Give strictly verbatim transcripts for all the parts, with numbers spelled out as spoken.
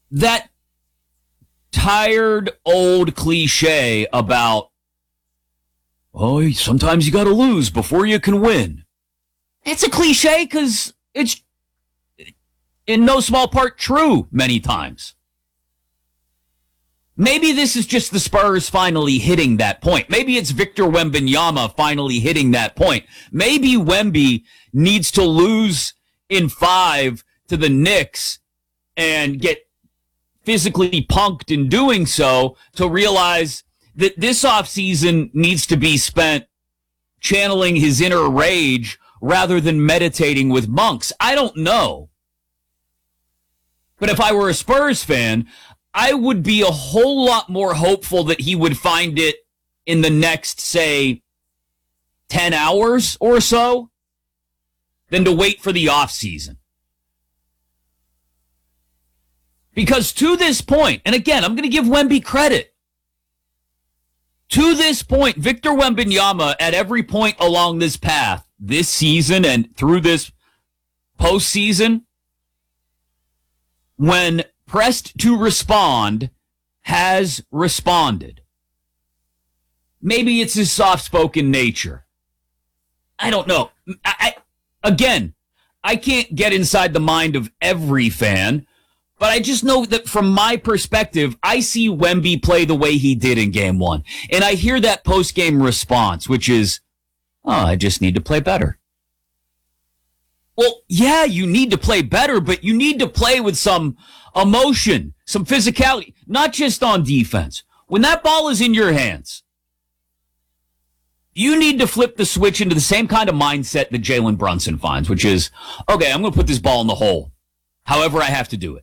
that tired old cliche about, oh, sometimes you got to lose before you can win. It's a cliche because it's in no small part true many times. Maybe this is just the Spurs finally hitting that point. Maybe it's Victor Wembanyama finally hitting that point. Maybe Wemby needs to lose in five to the Knicks and get physically punked in doing so to realize that this offseason needs to be spent channeling his inner rage rather than meditating with monks. I don't know. But if I were a Spurs fan, I would be a whole lot more hopeful that he would find it in the next, say, ten hours or so than to wait for the offseason. Because to this point, and again, I'm going to give Wemby credit. To this point, Victor Wembanyama, at every point along this path, this season and through this postseason, when pressed to respond, has responded. Maybe it's his soft-spoken nature. I don't know. I, I, again, I can't get inside the mind of every fan, but I just know that from my perspective, I see Wemby play the way he did in game one. And I hear that post-game response, which is, oh, I just need to play better. Well, yeah, you need to play better, but you need to play with some emotion, some physicality, not just on defense. When that ball is in your hands, you need to flip the switch into the same kind of mindset that Jalen Brunson finds, which is, okay, I'm going to put this ball in the hole, however I have to do it.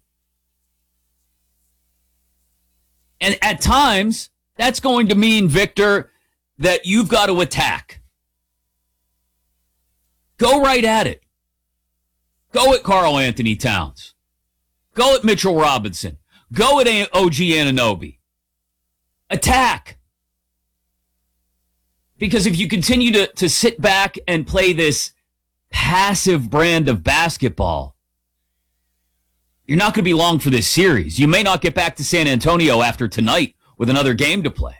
And at times, that's going to mean, Victor, that you've got to attack. Go right at it. Go at Karl Anthony Towns. Go at Mitchell Robinson. Go at O G Anunoby. Attack. Because if you continue to, to sit back and play this passive brand of basketball, you're not going to be long for this series. You may not get back to San Antonio after tonight with another game to play.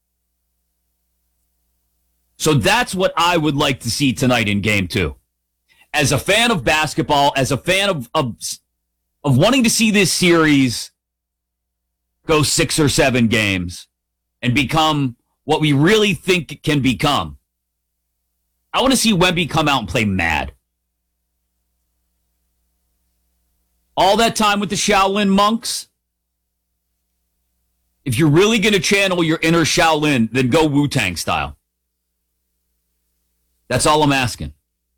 So that's what I would like to see tonight in game two. As a fan of basketball, as a fan of, of, of wanting to see this series go six or seven games and become what we really think it can become, I want to see Wemby come out and play mad. All that time with the Shaolin monks, if you're really going to channel your inner Shaolin, then go Wu-Tang style. That's all I'm asking.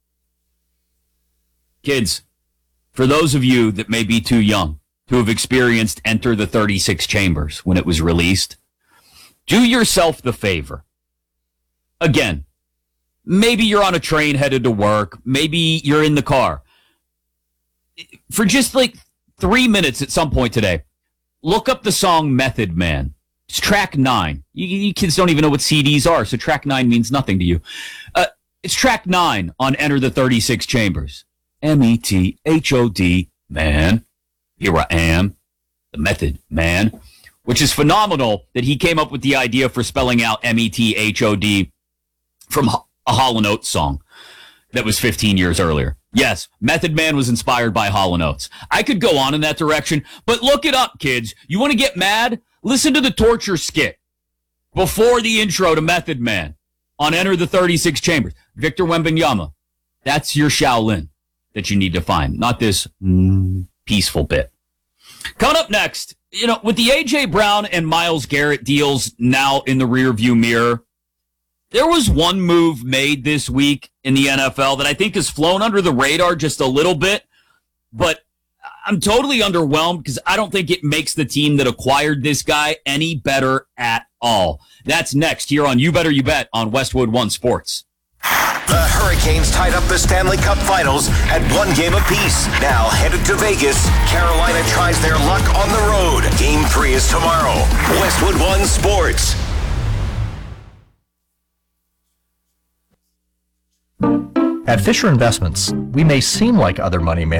Kids, for those of you that may be too young to have experienced Enter the thirty-six Chambers when it was released, do yourself the favor. Again, maybe you're on a train headed to work. Maybe you're in the car. For just like three minutes at some point today, look up the song Method Man. It's track nine. You, you kids don't even know what C Ds are, so track nine means nothing to you. Uh, it's track nine on Enter the thirty-six Chambers. M E T H O D, man. Here I am, the Method Man, which is phenomenal that he came up with the idea for spelling out M E T H O D from a Hall and Oates song that was fifteen years earlier. Yes, Method Man was inspired by Hall and Oates. I could go on in that direction, but look it up, kids. You want to get mad? Listen to the torture skit before the intro to Method Man on Enter the thirty-six Chambers. Victor Wembanyama. That's your Shaolin that you need to find, not this mm, peaceful bit. Coming up next, you know, with the A J. Brown and Myles Garrett deals now in the rearview mirror, there was one move made this week in the N F L that I think has flown under the radar just a little bit, but I'm totally underwhelmed because I don't think it makes the team that acquired this guy any better at all. That's next here on You Better You Bet on Westwood One Sports. The Hurricanes tied up the Stanley Cup Finals at one game apiece. Now headed to Vegas, Carolina tries their luck on the road. Game three is tomorrow. Westwood One Sports. At Fisher Investments, we may seem like other money managers.